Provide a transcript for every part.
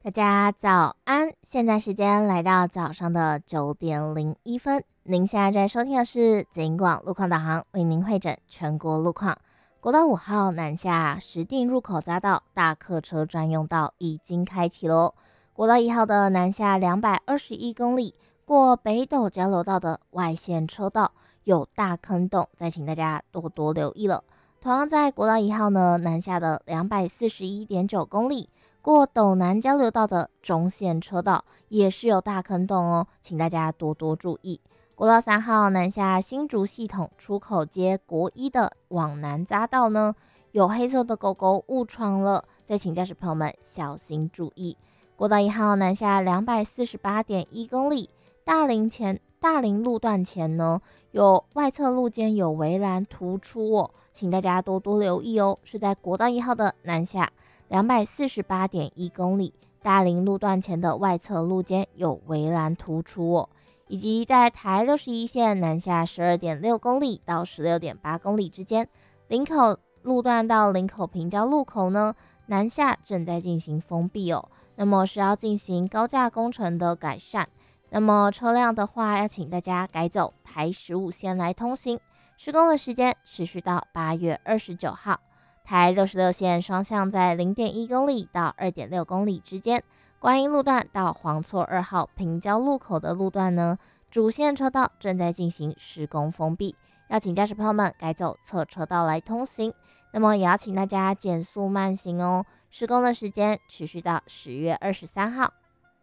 大家早安，现在时间来到早上的9:01，您现在在收听的是警广路况导航，为您会诊全国路况。国道5号南下石碇入口匝道大客车专用道已经开启喽。国道1号的南下221公里，过北斗交流道的外线车道有大坑洞，再请大家多多留意了。同样在国道1号呢，南下的241.9公里。过斗南交流道的中线车道也是有大坑洞哦，请大家多多注意。国道3号南下新竹系统出口街国一的往南匝道呢，有黑色的狗狗误闯了，再请驾驶朋友们小心注意。国道1号南下248.1公里，大林路段前呢，有外侧路肩有围栏突出哦，请大家多多留意哦，是在国道1号的南下248.1公里，大林路段前的外侧路肩有围栏突出哦，以及在台61线南下12.6公里到16.8公里之间，林口路段到林口平交路口呢，南下正在进行封闭哦，那么是要进行高架工程的改善，那么车辆的话要请大家改走台15线来通行，施工的时间持续到8月29号。台66线双向在0.1公里到2.6公里之间，观音路段到黄厝2号平交路口的路段呢，主线车道正在进行施工封闭，要请驾驶朋友们改走侧车道来通行。那么也要请大家减速慢行哦，施工的时间持续到10月23号。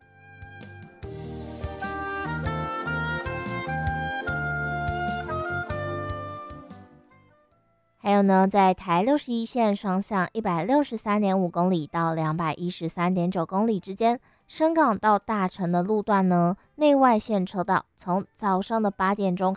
还有呢，在台61线双向163.5公里到213.9公里之间，深港到大城的路段呢，内外线车道从早上的8点钟